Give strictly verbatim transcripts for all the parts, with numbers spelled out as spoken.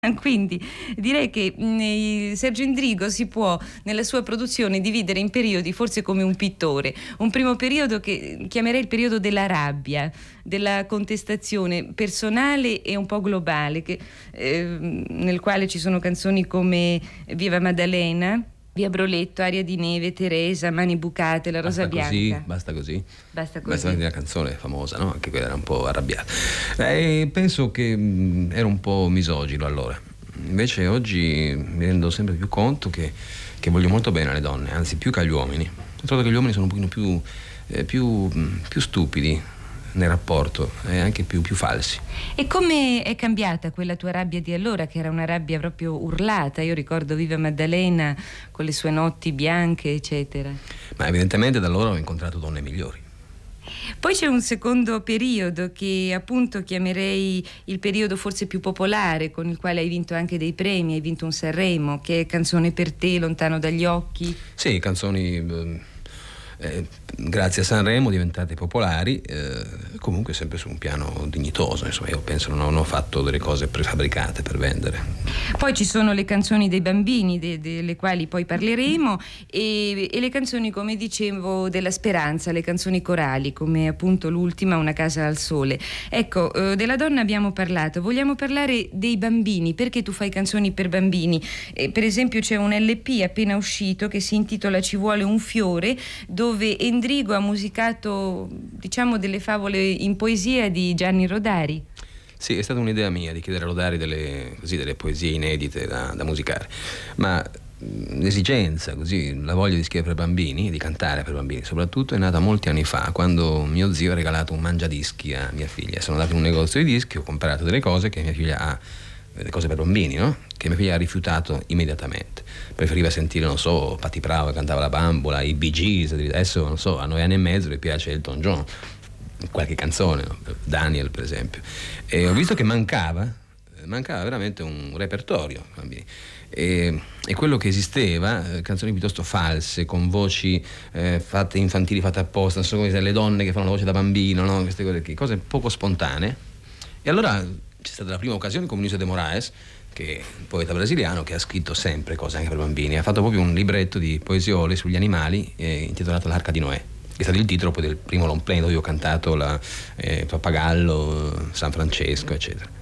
Quindi direi che mh, Sergio Endrigo si può nella sua produzione dividere in periodi forse come un pittore. Un primo periodo che chiamerei il periodo della rabbia, della contestazione personale e un po' globale, che, eh, nel quale ci sono canzoni come Viva Maddalena, Via Broletto, Aria di neve, Teresa, Mani bucate, La rosa basta bianca. Così, basta così. Basta così. Basta una canzone famosa, no? Anche quella era un po' arrabbiata. E penso che mh, ero un po' misogino allora. Invece oggi mi rendo sempre più conto che, che voglio molto bene alle donne, anzi più che agli uomini. Ho trovato che gli uomini sono un pochino più, eh, più, più stupidi nel rapporto e anche più, più falsi. E come è cambiata quella tua rabbia di allora, che era una rabbia proprio urlata? Io ricordo Viva Maddalena con le sue notti bianche, eccetera. Ma evidentemente da allora ho incontrato donne migliori. Poi c'è un secondo periodo che appunto chiamerei il periodo forse più popolare, con il quale hai vinto anche dei premi, hai vinto un Sanremo, che è Canzone per te, Lontano dagli occhi. Sì, canzoni eh, eh, grazie a Sanremo diventate popolari, eh, comunque sempre su un piano dignitoso, insomma io penso non ho, non ho fatto delle cose prefabbricate per vendere. Poi ci sono le canzoni dei bambini, de, delle quali poi parleremo, e, e le canzoni, come dicevo, della speranza, le canzoni corali, come appunto l'ultima, Una casa al sole. Ecco, eh, della donna abbiamo parlato, vogliamo parlare dei bambini, perché tu fai canzoni per bambini. Eh, per esempio c'è un L P appena uscito che si intitola Ci vuole un fiore, dove Endrigo ha musicato, diciamo, delle favole in poesia di Gianni Rodari. Sì, è stata un'idea mia di chiedere a Rodari delle, così, delle poesie inedite da, da musicare, ma l'esigenza, così, la voglia di scrivere per bambini, di cantare per bambini soprattutto, è nata molti anni fa, quando mio zio ha regalato un mangiadischi a mia figlia. Sono andato in un negozio di dischi, ho comprato delle cose che mia figlia ha, delle cose per bambini, no? Che mia figlia ha rifiutato immediatamente. Preferiva sentire, non so, Patti Pravo che cantava La bambola, i Bee Gees. Adesso, non so, a nove anni e mezzo le piace Elton John, qualche canzone, no? Daniel per esempio. E ho visto che mancava mancava veramente un repertorio bambini. E, e quello che esisteva, eh, canzoni piuttosto false, con voci eh, fatte infantili, fatte apposta, non so come dire, le donne che fanno la voce da bambino, no? Queste cose, qui, cose poco spontanee. E allora c'è stata la prima occasione con Vinícius de Moraes, che è un poeta brasiliano che ha scritto sempre cose anche per bambini, ha fatto proprio un libretto di poesiole sugli animali eh, intitolato L'Arca di Noè, che è stato il titolo poi del primo long play dove io ho cantato la, eh, Pappagallo, San Francesco, eccetera.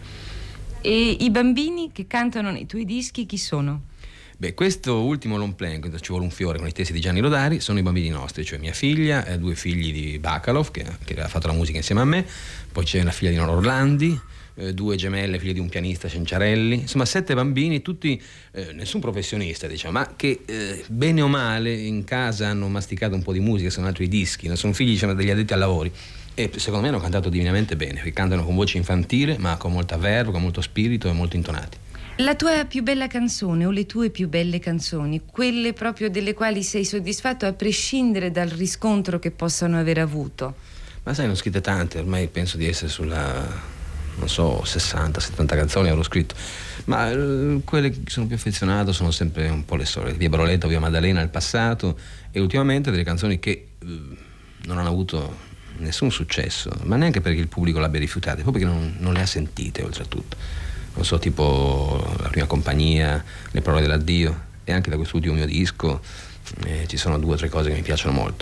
E i bambini che cantano nei tuoi dischi chi sono? Beh, questo ultimo long play, Ci vuole un fiore, con i testi di Gianni Rodari, sono i bambini nostri, cioè mia figlia, eh, due figli di Bacalov, che, che ha fatto la musica insieme a me, poi c'è la figlia di Nora Orlandi, eh, due gemelle, figlie di un pianista, Cenciarelli, insomma sette bambini, tutti, eh, nessun professionista diciamo, ma che eh, bene o male in casa hanno masticato un po' di musica, sono altri dischi, non sono figli diciamo, degli addetti ai lavori. E secondo me hanno cantato divinamente bene, perché cantano con voce infantile, ma con molta verve, con molto spirito e molto intonati. La tua più bella canzone o le tue più belle canzoni, quelle proprio delle quali sei soddisfatto a prescindere dal riscontro che possano aver avuto? Ma sai, ne ho scritte tante, ormai penso di essere sulla, non so, sessanta settanta canzoni avrò scritto, ma eh, quelle che sono più affezionato sono sempre un po' le solite, Via Broletto, Via Maddalena, il passato, e ultimamente delle canzoni che eh, non hanno avuto nessun successo, ma neanche perché il pubblico l'abbia rifiutato, proprio perché non, non le ha sentite oltretutto. Non so, tipo La prima compagnia, Le parole dell'addio, e anche da quest'ultimo mio disco eh, ci sono due o tre cose che mi piacciono molto.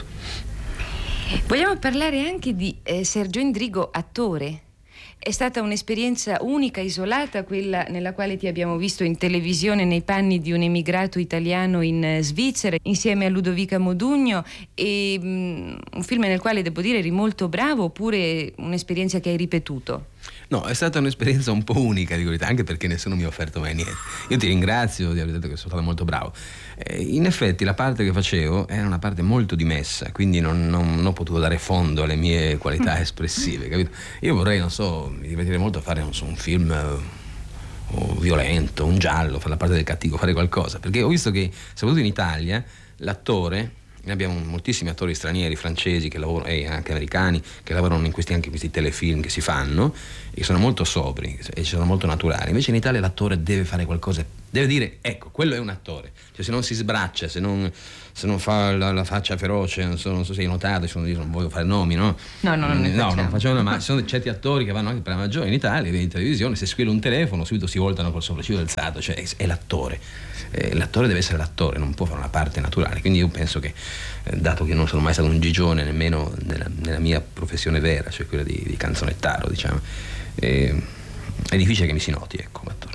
Vogliamo parlare anche di eh, Sergio Endrigo, attore. È stata un'esperienza unica, isolata, quella nella quale ti abbiamo visto in televisione nei panni di un emigrato italiano in Svizzera insieme a Ludovica Modugno, e um, un film nel quale devo dire eri molto bravo, oppure un'esperienza che hai ripetuto? No, è stata un'esperienza un po' unica, di verità, anche perché nessuno mi ha offerto mai niente. Io ti ringrazio di aver detto che sono stato molto bravo. Eh, in effetti la parte che facevo era una parte molto dimessa, quindi non, non, non ho potuto dare fondo alle mie qualità espressive, capito? Io vorrei, non so, mi divertirei molto a fare, non so, un film eh, o violento, un giallo, fare la parte del cattivo, fare qualcosa, perché ho visto che, soprattutto in Italia, l'attore, ne abbiamo moltissimi attori stranieri, francesi che lavorano, e anche americani che lavorano in questi, anche in questi telefilm che si fanno e sono molto sobri e sono molto naturali. Invece in Italia l'attore deve fare qualcosa deve dire ecco, quello è un attore, cioè se non si sbraccia, se non, se non fa la, la faccia feroce, non so, non so se hai notato, sono, io non voglio fare nomi, no? No, no, non, no, non facciamo, ma ci sono certi certi attori che vanno anche per la maggiore in Italia, in televisione, se squilla un telefono subito si voltano col sopracciglio alzato, cioè è, è l'attore, eh, l'attore deve essere l'attore, non può fare una parte naturale, quindi io penso che, eh, dato che non sono mai stato un gigione nemmeno nella, nella mia professione vera, cioè quella di, di canzonettaro, diciamo, eh, è difficile che mi si noti, ecco, l'attore.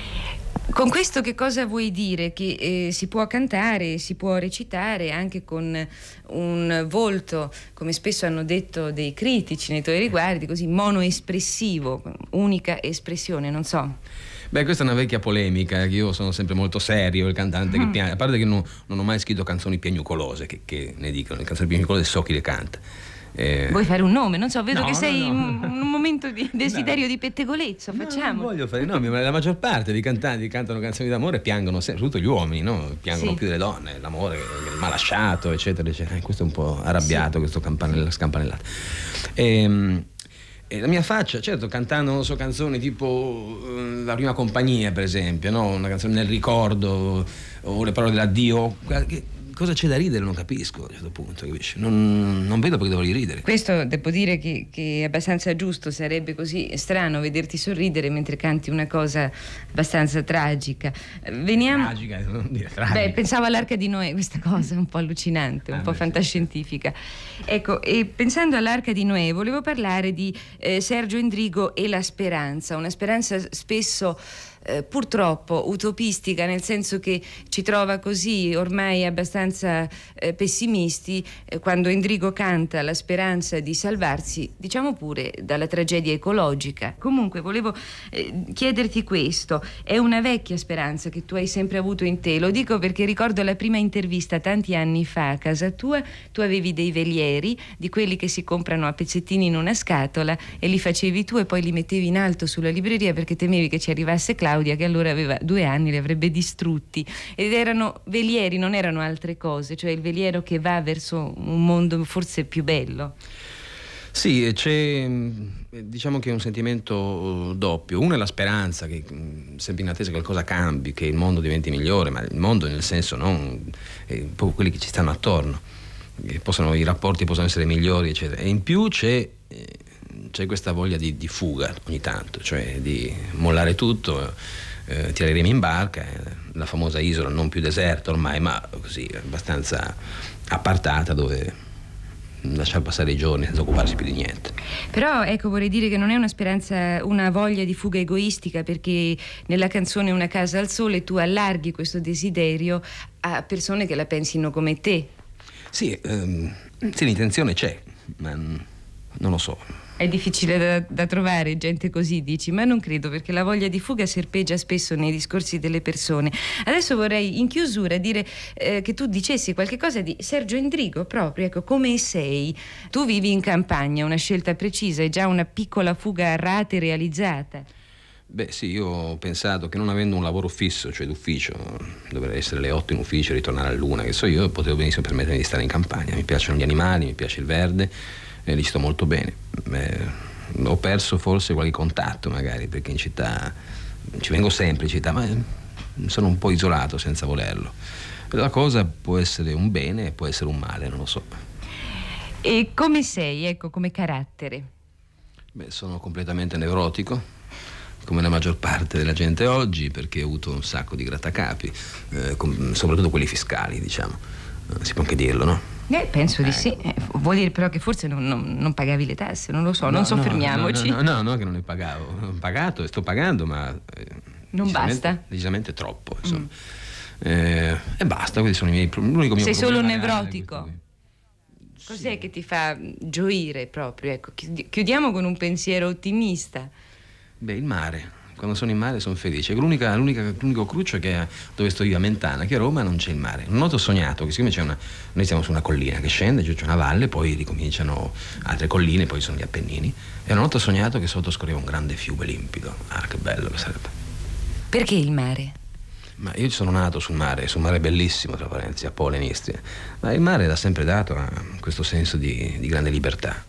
Con questo che cosa vuoi dire? Che eh, si può cantare, si può recitare anche con un volto, come spesso hanno detto dei critici nei tuoi riguardi, così monoespressivo, unica espressione, non so. Beh, questa è una vecchia polemica, che io sono sempre molto serio, il cantante che piange, a parte che non, non ho mai scritto canzoni piagnucolose, che, che ne dicono, le canzoni piagnucolose so chi le canta. Eh... Vuoi fare un nome? Non so, vedo no, che sei in no, no. un momento di desiderio no. di pettegolezzo, facciamo. No, non voglio fare nomi, ma la maggior parte dei cantanti che cantano canzoni d'amore piangono sempre, soprattutto gli uomini, no? Piangono sì. più delle donne, l'amore, il malasciato, eccetera, eccetera. Questo è un po' arrabbiato, sì. questo campanella, scampanellato. E, e la mia faccia, certo, cantando, non so, canzoni tipo uh, La prima compagnia, per esempio, no? Una canzone nel ricordo, o le parole dell'addio, che, cosa c'è da ridere non capisco a un certo punto, capisci? Non, non vedo perché devo ridere. Questo devo dire che, che è abbastanza giusto, sarebbe così strano vederti sorridere mentre canti una cosa abbastanza tragica. Veniamo... Tragica, non dire tragica. Beh, pensavo all'Arca di Noè, questa cosa un po' allucinante, un ah, po' beh, fantascientifica. Ecco, e pensando all'Arca di Noè volevo parlare di eh, Sergio Endrigo e la speranza, una speranza spesso Eh, purtroppo utopistica, nel senso che ci trova così ormai abbastanza eh, pessimisti eh, quando Endrigo canta la speranza di salvarsi, diciamo pure, dalla tragedia ecologica. Comunque volevo eh, chiederti questo, è una vecchia speranza che tu hai sempre avuto in te, lo dico perché ricordo la prima intervista tanti anni fa a casa tua, tu avevi dei velieri, di quelli che si comprano a pezzettini in una scatola, e li facevi tu e poi li mettevi in alto sulla libreria perché temevi che ci arrivasse Claudia, che allora aveva due anni, li avrebbe distrutti, ed erano velieri, non erano altre cose, cioè il veliero che va verso un mondo forse più bello. Sì, c'è, diciamo che è un sentimento doppio. Uno è la speranza, che sempre in attesa che qualcosa cambi, che il mondo diventi migliore, ma il mondo nel senso non eh, proprio quelli che ci stanno attorno, che possono, i rapporti possono essere migliori, eccetera. E in più c'è eh, c'è questa voglia di, di fuga ogni tanto, cioè di mollare tutto, eh, tirare i remi in barca, eh, la famosa isola non più deserta ormai, ma così abbastanza appartata, dove lasciare passare i giorni senza occuparsi più di niente. Però ecco, vorrei dire che non è una speranza, una voglia di fuga egoistica, perché nella canzone Una casa al sole tu allarghi questo desiderio a persone che la pensino come te. Sì, ehm, sì, l'intenzione c'è, ma non lo so. È difficile da, da trovare gente così, dici, ma non credo, perché la voglia di fuga serpeggia spesso nei discorsi delle persone. Adesso vorrei in chiusura dire eh, che tu dicessi qualche cosa di Sergio Endrigo proprio, ecco, come sei. Tu vivi in campagna, una scelta precisa, è già una piccola fuga a rate realizzata. Beh sì, io ho pensato che non avendo un lavoro fisso, cioè d'ufficio, dovrei essere alle otto in ufficio e ritornare a luna, che so io, potevo benissimo permettermi di stare in campagna. Mi piacciono gli animali, mi piace il verde, e lì sto molto bene. Eh, ho perso forse qualche contatto magari, perché in città ci vengo sempre in città, ma sono un po' isolato senza volerlo. La cosa può essere un bene e può essere un male, non lo so. E come sei, ecco, come carattere? Beh, sono completamente nevrotico, come la maggior parte della gente oggi, perché ho avuto un sacco di grattacapi, eh, com- soprattutto quelli fiscali, diciamo. Eh, si può anche dirlo, no? Eh, penso eh. di sì. Eh, vuol dire però che forse non, non, non pagavi le tasse, non lo so, no, non soffermiamoci. No, no, no, no, no, che non ne pagavo. Ho pagato e sto pagando, ma eh, non basta. Decisamente troppo, insomma. Mm. Eh, e basta, questi sono i miei l'unico mio Sei solo reale, nevrotico. Cos'è sì. che ti fa gioire proprio? Ecco, chiudiamo con un pensiero ottimista. Beh, il mare. Quando sono in mare sono felice. L'unica, l'unica, l'unico cruccio che dove sto io a Mentana, che a Roma non c'è il mare. Una volta ho sognato che siccome c'è una, noi siamo su una collina che scende, giù c'è una valle, poi ricominciano altre colline, poi sono gli Appennini. E una volta ho sognato che sotto scorreva un grande fiume limpido. Ah, che bello che sarebbe. Perché il mare? Ma io sono nato sul mare, sul mare bellissimo, tra parentesi, a Pole in Istria. Ma il mare l'ha sempre dato a questo senso di, di grande libertà.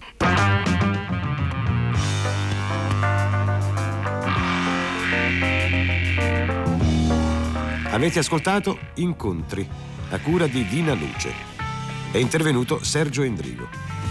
Avete ascoltato Incontri, a cura di Dina Luce. È intervenuto Sergio Endrigo.